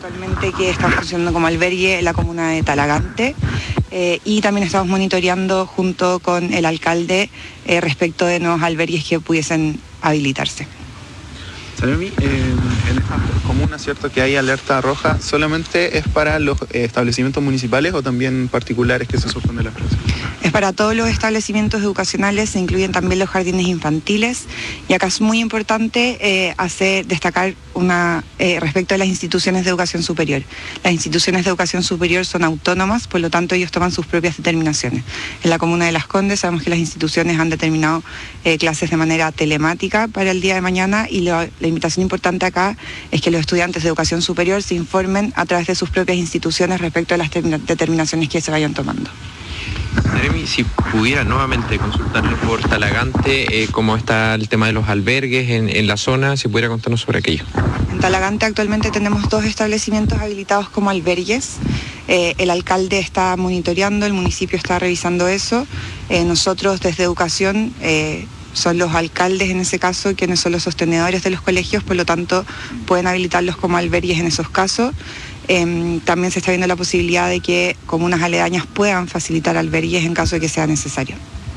actualmente que está funcionando como albergue en la comuna de Talagante y también estamos monitoreando junto con el alcalde respecto de nuevos albergues que pudiesen habilitarse. Salemi, en esta comuna, ¿cierto?, que hay alerta roja, ¿solamente es para los establecimientos municipales o también particulares que se suspende la clase? Es para todos los establecimientos educacionales, se incluyen también los jardines infantiles, y acá es muy importante destacar respecto a las instituciones de educación superior. Las instituciones de educación superior son autónomas, por lo tanto ellos toman sus propias determinaciones. En la comuna de Las Condes sabemos que las instituciones han determinado clases de manera telemática para el día de mañana, y la invitación importante acá es que los estudiantes de educación superior se informen a través de sus propias instituciones respecto a las determinaciones que se vayan tomando. Jeremy, si pudiera nuevamente consultarle por Talagante, cómo está el tema de los albergues en la zona, si pudiera contarnos sobre aquello. En Talagante actualmente tenemos 2 establecimientos habilitados como albergues. El alcalde está monitoreando, el municipio está revisando eso. Nosotros desde educación son los alcaldes en ese caso quienes son los sostenedores de los colegios, por lo tanto pueden habilitarlos como albergues en esos casos. También se está viendo la posibilidad de que comunas aledañas puedan facilitar albergues en caso de que sea necesario.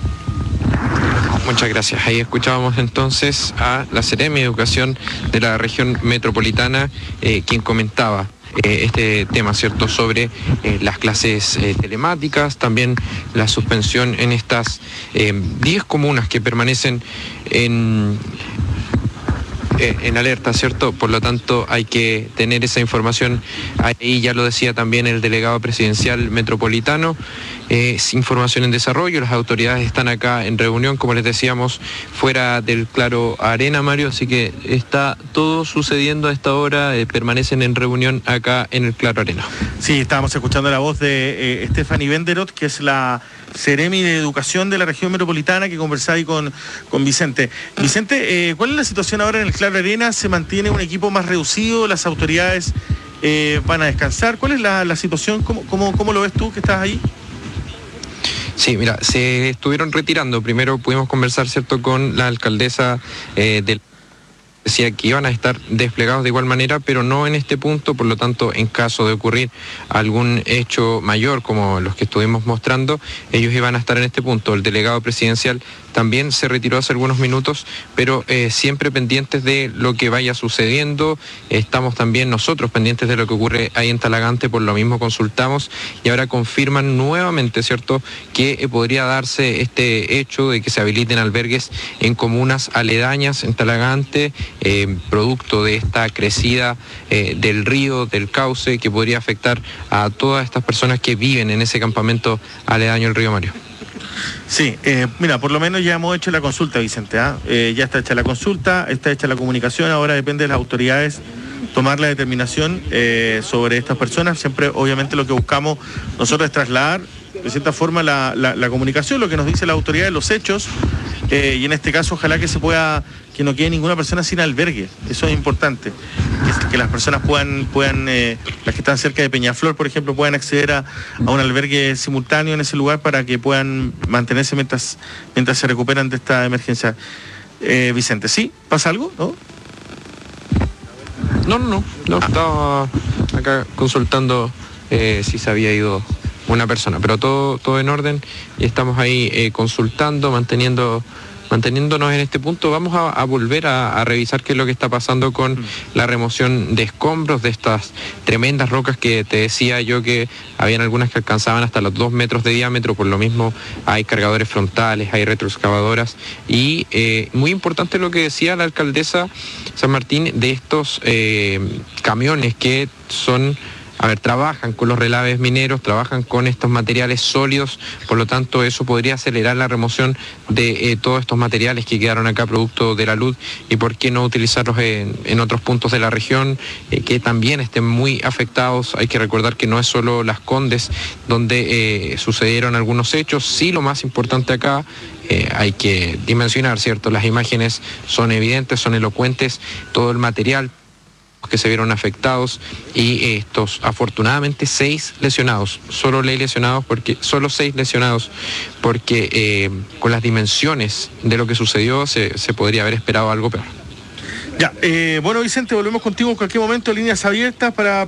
Muchas gracias. Ahí escuchábamos entonces a la Seremi de Educación de la región metropolitana, quien comentaba este tema, ¿cierto?, sobre las clases telemáticas, también la suspensión en estas 10 comunas que permanecen en alerta, ¿cierto? Por lo tanto, hay que tener esa información. Ahí ya lo decía también el delegado presidencial metropolitano, es información en desarrollo, las autoridades están acá en reunión, como les decíamos, fuera del Claro Arena, Mario, así que está todo sucediendo a esta hora, permanecen en reunión acá en el Claro Arena. Sí, estábamos escuchando la voz de Stephanie Benderot, que es la Seremi de Educación de la región metropolitana, que conversaba ahí con Vicente. Vicente, ¿cuál es la situación ahora en el Claro Arena? ¿Se mantiene un equipo más reducido? ¿Las autoridades van a descansar? ¿Cuál es la situación? ¿Cómo lo ves tú que estás ahí? Sí, mira, se estuvieron retirando. Primero pudimos conversar, ¿cierto?, con la alcaldesa decía que iban a estar desplegados de igual manera, pero no en este punto, por lo tanto, en caso de ocurrir algún hecho mayor como los que estuvimos mostrando, ellos iban a estar en este punto. El delegado presidencial también se retiró hace algunos minutos, pero siempre pendientes de lo que vaya sucediendo. Estamos también nosotros pendientes de lo que ocurre ahí en Talagante, por lo mismo consultamos y ahora confirman nuevamente, ¿cierto?, que podría darse este hecho de que se habiliten albergues en comunas aledañas en Talagante, producto de esta crecida del río, del cauce, que podría afectar a todas estas personas que viven en ese campamento aledaño al río, Mario. Sí, mira, por lo menos ya hemos hecho la consulta, Vicente, ya está hecha la consulta, está hecha la comunicación, ahora depende de las autoridades tomar la determinación sobre estas personas. Siempre, obviamente, lo que buscamos nosotros es trasladar, de cierta forma, la comunicación, lo que nos dice la autoridad de los hechos, y en este caso ojalá que no quede ninguna persona sin albergue. Eso es importante, que las personas puedan las que están cerca de Peñaflor, por ejemplo, puedan acceder a un albergue simultáneo en ese lugar para que puedan mantenerse mientras se recuperan de esta emergencia. Vicente, ¿sí? ¿Pasa algo? No, estaba acá consultando si se había ido una persona, pero todo en orden y estamos ahí consultando, manteniéndonos en este punto. Vamos a volver a revisar qué es lo que está pasando con la remoción de escombros de estas tremendas rocas que te decía yo que habían algunas que alcanzaban hasta los 2 metros de diámetro. Por lo mismo hay cargadores frontales, hay retroexcavadoras y muy importante lo que decía la alcaldesa San Martín de estos camiones que trabajan con los relaves mineros, trabajan con estos materiales sólidos, por lo tanto eso podría acelerar la remoción de todos estos materiales que quedaron acá producto de la luz y por qué no utilizarlos en otros puntos de la región que también estén muy afectados. Hay que recordar que no es solo Las Condes donde sucedieron algunos hechos, sí, lo más importante acá hay que dimensionar, ¿cierto? Las imágenes son evidentes, son elocuentes, todo el material que se vieron afectados y estos afortunadamente 6 lesionados, solo 6 lesionados porque con las dimensiones de lo que sucedió se podría haber esperado algo peor. Ya, bueno, Vicente, volvemos contigo en cualquier momento, líneas abiertas para